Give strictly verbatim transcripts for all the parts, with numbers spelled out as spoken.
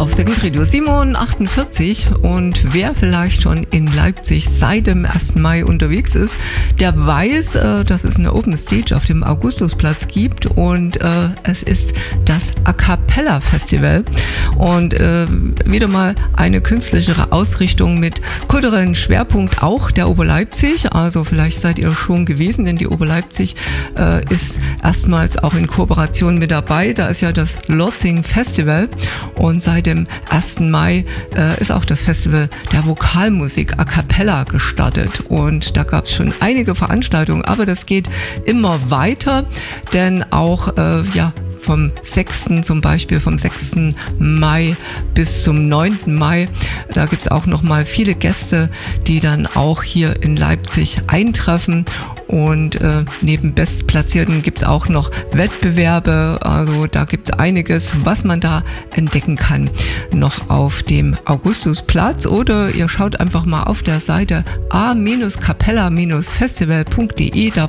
auf Second siebenundachtzig und wer vielleicht schon in Leipzig seit dem ersten Mai unterwegs ist, der weiß, äh, dass es eine Open Stage auf dem Augustusplatz gibt und äh, es ist das A Cappella Festival und äh, wieder mal eine künstlichere Ausrichtung mit kulturellen Schwerpunkt auch der Oberleipzig, also vielleicht seid ihr schon gewesen, denn die Oberleipzig äh, ist erstmals auch in Kooperation mit dabei, da ist ja das Lotzing Festival und seit dem ersten Mai äh, ist auch das Festival der Vokalmusik A Cappella gestartet und da gab es schon einige Veranstaltungen, aber das geht immer weiter, denn auch äh, ja vom sechsten zum Beispiel, vom sechsten Mai bis zum neunten Mai. Da gibt es auch noch mal viele Gäste, die dann auch hier in Leipzig eintreffen. Und äh, neben Bestplatzierten gibt es auch noch Wettbewerbe. Also da gibt es einiges, was man da entdecken kann, noch auf dem Augustusplatz. Oder ihr schaut einfach mal auf der Seite a cappella festival punkt de. Da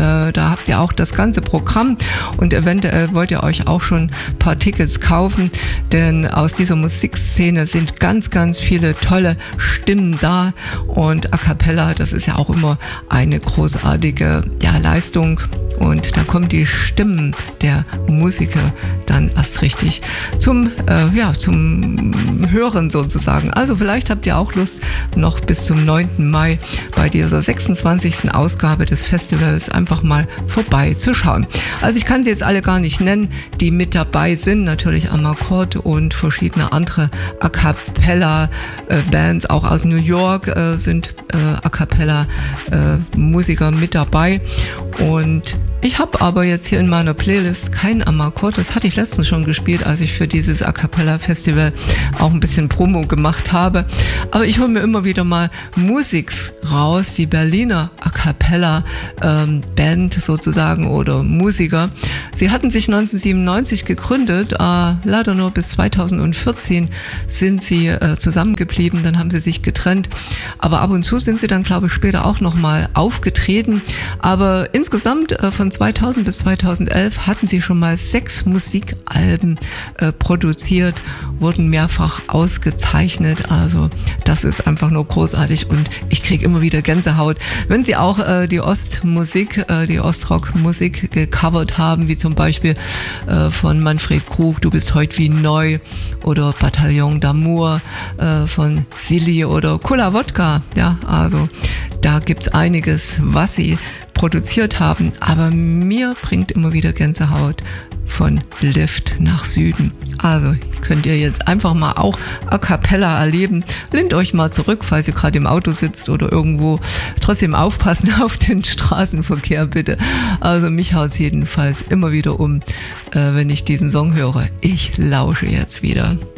Da habt ihr auch das ganze Programm und eventuell wollt ihr euch auch schon ein paar Tickets kaufen, denn aus dieser Musikszene sind ganz, ganz viele tolle Stimmen da und A Cappella, das ist ja auch immer eine großartige ja, Leistung und da kommen die Stimmen der Musiker dann erst richtig zum, äh, ja, zum Hören sozusagen. Also vielleicht habt ihr auch Lust, noch bis zum neunten Mai bei dieser sechsundzwanzigsten Ausgabe des Festivals einfach mal vorbeizuschauen. Also ich kann sie jetzt alle gar nicht nennen, die mit dabei sind. Natürlich Amakord und verschiedene andere A Cappella äh, Bands, auch aus New York äh, sind äh, A Cappella äh, Musiker mit dabei. Und ich habe aber jetzt hier in meiner Playlist kein Amakord. Das hatte ich letztens schon gespielt, als ich für dieses A Cappella Festival auch ein bisschen Promo gemacht habe. Aber ich hole mir immer wieder mal Musiks raus, die Berliner A Cappella ähm, Band sozusagen oder Musiker. Sie hatten sich neunzehnhundertsiebenundneunzig gegründet, äh, leider nur bis zweitausendvierzehn sind sie äh, zusammengeblieben, dann haben sie sich getrennt. Aber ab und zu sind sie dann, glaube ich, später auch nochmal aufgetreten. Aber insgesamt äh, von zweitausend bis zweitausendelf hatten sie schon mal sechs Musikalben äh, produziert, wurden mehrfach ausgezeichnet. Also das ist einfach nur großartig und ich kriege immer wieder Gänsehaut, wenn sie auch äh, die Ostmusik, äh, die Ostrock-Musik gecovert haben, wie zum Beispiel äh, von Manfred Krug, Du bist heut wie neu oder Bataillon d'Amour äh, von Silly oder Cola Wodka. Ja, also da gibt's einiges, was sie produziert haben, aber mir bringt immer wieder Gänsehaut von Lift nach Süden. Also könnt ihr jetzt einfach mal auch A Cappella erleben. Lehnt euch mal zurück, falls ihr gerade im Auto sitzt oder irgendwo. Trotzdem aufpassen auf den Straßenverkehr bitte. Also mich haut es jedenfalls immer wieder um, äh, wenn ich diesen Song höre. Ich lausche jetzt wieder.